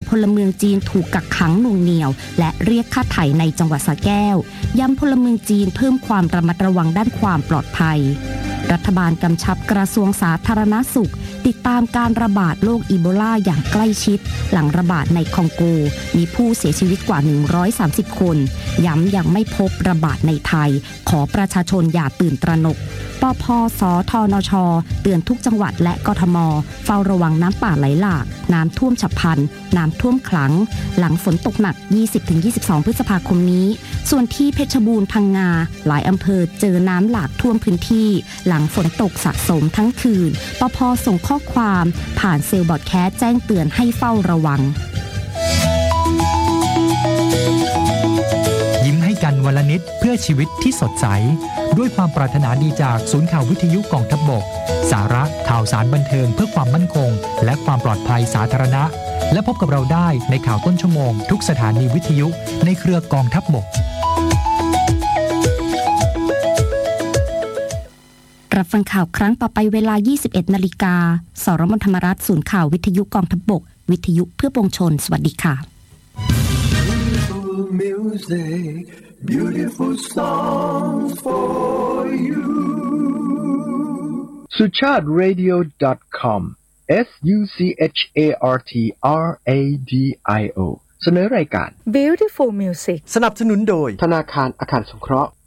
พลเมืองจีนถูกกักขังหน่วงเหนี่ยวและเรียกค่าไถ่ในจังหวัดสระแก้วย้ำพลเมืองจีนเพิ่มความระมัดระวังด้านความปลอดภัยรัฐบาลกำชับกระทรวงสาธารณสุขติดตามการระบาดโรคอีโบลาอย่างใกล้ชิดหลังระบาดในคองโกมีผู้เสียชีวิตกว่า130คนย้ำยังไม่พบระบาดในไทยขอประชาชนอย่าตื่นตระหนกปพ.สทนช.เตือนทุกจังหวัดและกทม.เฝ้าระวังน้ำป่าไหลหลากน้ำท่วมฉับพลันน้ำท่วมขังหลังฝนตกหนัก 20-22 พฤษภาคมนี้ส่วนที่เพชรบูรณ์พังงาหลายอำเภอเจอน้ำหลากท่วมพื้นที่หลังฝนตกสะสมทั้งคืนปพ.ส่งข้อความผ่านเซลล์บอดแคสต์แจ้งเตือนให้เฝ้าระวังยิ้มให้กันวันละนิดเพื่อชีวิตที่สดใสด้วยความปรารถนาดีจากศูนย์ข่าววิทยุกองทัพบกสาระข่าวสารบันเทิงเพื่อความมั่นคงและความปลอดภัยสาธารณะและพบกับเราได้ในข่าวต้นชั่วโมงทุกสถานีวิทยุในเครือกองทัพบกรับฟังข่าวครั้งต่อไปเวลา 21 นาฬิกาสรมธรรมรัฐศูนย์ข่าววิทยุกองทัพบกวิทยุเพื่อปวงชนสวัสดีค่ะ Music, beautiful songs for you. sucharadio.com sucharadio เสนอรายการ Beautiful Music สนับสนุนโดยธนาคารอาคารสงเคราะห์